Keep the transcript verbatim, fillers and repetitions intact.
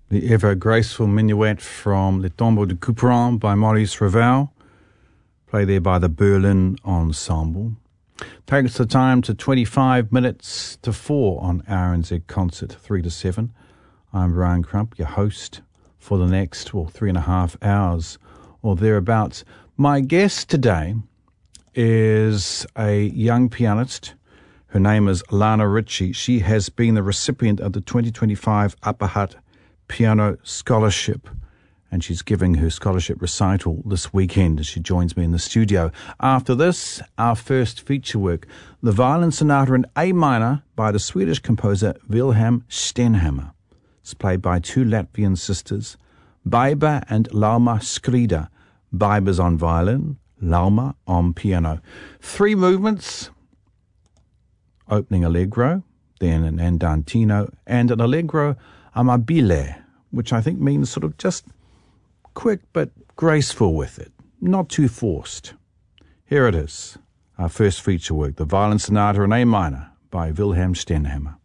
The ever graceful minuet from Le Tombeau de Couperin by Maurice Ravel, played there by the Berlin Ensemble. Takes the time to twenty-five minutes to four on R N Z Concert, three to seven. I'm Brian Crump, your host for the next, well, three and a half hours or thereabouts. My guest today is a young pianist. Her name is Lana Ritchie. She has been the recipient of the twenty twenty-five Upper Hutt Piano Scholarship, and she's giving her scholarship recital this weekend as she joins me in the studio. After this, our first feature work, the Violin Sonata in A minor by the Swedish composer Wilhelm Stenhammar. It's played by two Latvian sisters, Baiba and Lauma Skrida. Baiba's on violin, Lauma on piano. Three movements: opening allegro, then an andantino, and an allegro amabile, which I think means sort of just quick but graceful with it, not too forced. Here it is, our first feature work, the Violin Sonata in A minor by Wilhelm Stenhammar.